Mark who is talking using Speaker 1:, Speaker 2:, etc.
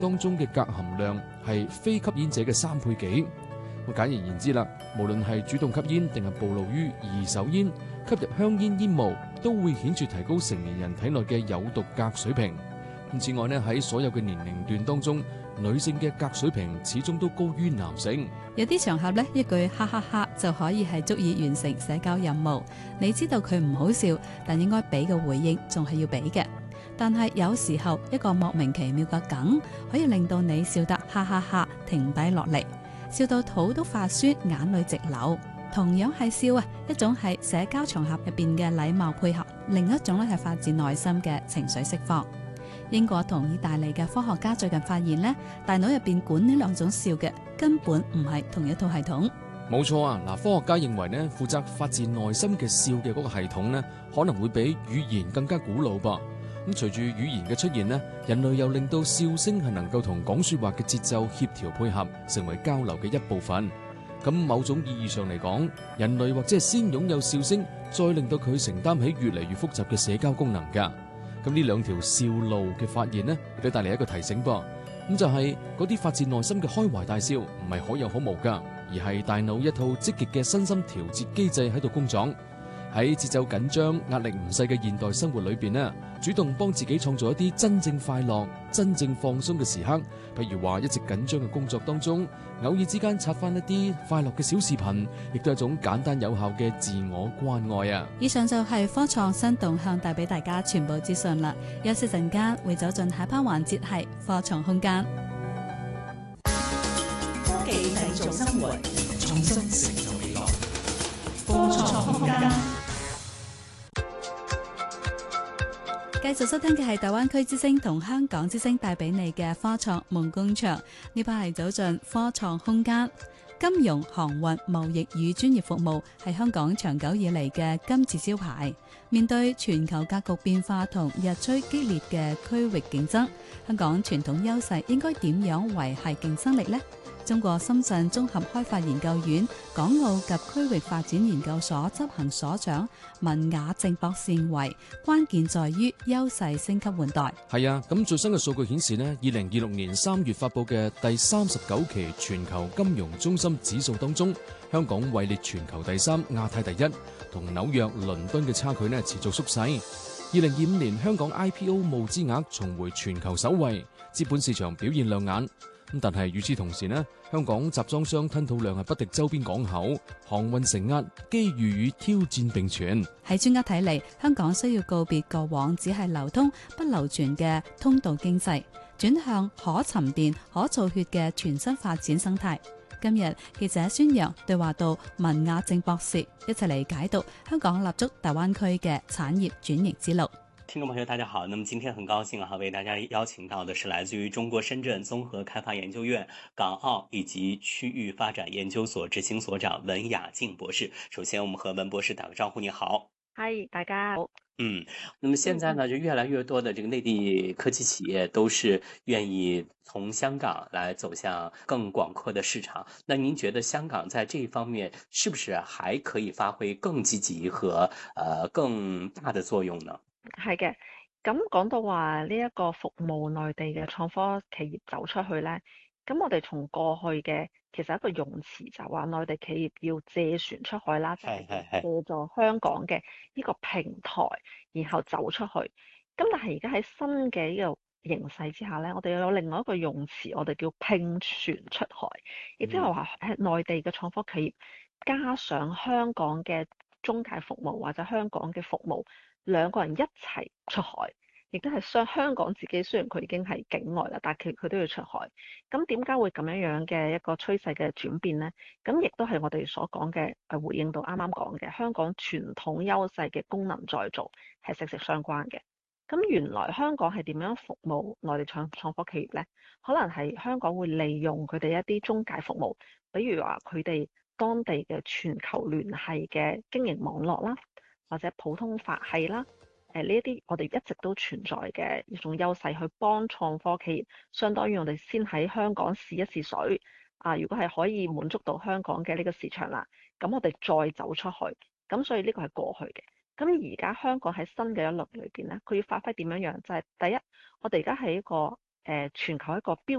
Speaker 1: 當中嘅鎘含量係非吸煙者嘅3倍幾。簡而言之啦，無論係主動吸煙定係暴露於二手煙，吸入香煙煙霧都會顯著提高成年人體內嘅有毒鎘水平。此外呢，喺所有嘅年齡段當中，女性嘅鎘水平始終都高於男性。
Speaker 2: 有啲場合呢，一句哈哈哈就可以係足以完成社交任務。你知道佢唔好笑，但應該俾嘅回應仲係要俾嘅。但係有時候一個莫名其妙嘅梗可以令到你笑得哈哈哈停低落嚟，笑到肚都發酸，眼淚直流。同樣係笑啊，一種係社交場合入邊嘅禮貌配合，另一種咧係發自內心嘅情緒釋放。英國同意大利嘅科學家最近發現呢，大腦入邊管呢兩種笑嘅根本唔係同一套系統。
Speaker 1: 冇錯啊，科學家認為呢，負責發自內心嘅笑嘅嗰個系統呢，可能會比語言更加古老噃。咁隨住語言嘅出現呢，人類又令到笑聲係能夠同講說話嘅節奏協調配合，成為交流嘅一部分。咁某種意義上嚟講，人類或者係先擁有笑聲，再令到佢承擔起越嚟越複雜嘅社交功能㗎。咁呢兩條笑路嘅發現呢，亦都帶嚟一個提醒噃。咁就係嗰啲發自內心嘅開懷大笑，唔係可有可無㗎，而係大腦一套積極嘅身心調節機制喺度工作。喺節奏緊張、壓力唔細嘅現代生活裏邊呢，主動幫自己創造一啲真正快樂、真正放鬆嘅時刻。譬如話一直緊張嘅工作當中，偶爾之間刷翻一啲快樂嘅小視頻，亦都係一種簡單有效嘅自我關愛啊！
Speaker 2: 以上就係科創新動向帶俾大家全部資訊啦。休息陣間會走進下一 part 環節係科創空間。
Speaker 3: 科技製造生活，創新成就未來。科創空間。
Speaker 2: 繼續收聽嘅係大灣區之聲同香港之聲帶俾你嘅科創夢工場，呢 part 係走進科創空間。金融、航運、貿易與專業服務係香港長久以嚟嘅金字招牌。面對全球格局變化同日趨激烈嘅區域競爭，香港傳統優勢應該點樣維繫競爭力呢？中國深圳綜合開發研究院港澳及區域發展研究所執行所長文雅靜博士認為，關鍵在於優勢升級換代。
Speaker 1: 係啊，咁最新嘅數據顯示呢，2026年3月發佈嘅第39期全球金融中心指數當中，香港位列全球第3、亞太第1，同紐約、倫敦嘅差距呢持續縮細。2025年香港 IPO 募資額重回全球首位，資本市場表現亮眼。但係與此同時呢，香港集裝箱吞吐量係不敵周邊港口，航運承壓，機遇與挑戰並存。
Speaker 2: 喺專家睇嚟，香港需要告別過往只係流通不流傳嘅通道經濟，轉向可沉澱、可造血嘅全新發展生態。今日記者孫陽對話到文雅靜博士，一齊嚟解讀香港立足大灣區嘅產業轉型之路。
Speaker 4: 聽眾朋友大家好，那麼今天很高興為大家邀請到的是來自於中國深圳綜合開發研究院港澳以及區域發展研究所執行所長文雅靜博士。首先我們和文博士打個招呼，你好。
Speaker 5: 嗨，大家好。
Speaker 4: 那麼現在呢，就越來越多的這個內地科技企業都是願意從香港來走向更廣闊的市場。那您覺得香港在這一方面是不是還可以發揮更積極和更大的作用呢？
Speaker 5: 係嘅，咁講到話呢一個服務內地嘅創科企業走出去呢，咁我哋從過去嘅其實一個用詞就話內地企業要借船出海啦，即係借助香港嘅呢個平台，然後走出去。咁但係而家喺新嘅呢個形勢之下呢，我哋有另外一個用詞，我哋叫拼船出海，亦即係話係內地嘅創科企業加上香港嘅中介服務或者香港嘅服務。兩個人一齊出海，亦都係香港自己雖然佢已經係境外啦，但係佢都要出海。咁點解會咁樣嘅一個趨勢嘅轉變呢？咁亦都係我哋所講嘅回應到啱啱講嘅香港傳統優勢嘅功能再造係息息相關嘅。咁原來香港係點樣服務內地創科企業呢？可能係香港會利用佢哋一啲中介服務，比如話佢哋當地嘅全球聯繫嘅經營網絡啦，或者普通法系啦，呢一啲我哋一直都存在嘅一種優勢，去幫創科企業，相當於我哋先喺香港試一試水如果係可以滿足到香港嘅呢個市場啦，咁我哋再走出去，咁所以呢個係過去嘅。咁而家香港喺新嘅一輪裏邊咧，佢要發揮點樣樣？就係第一，我哋而家喺一個全球一個標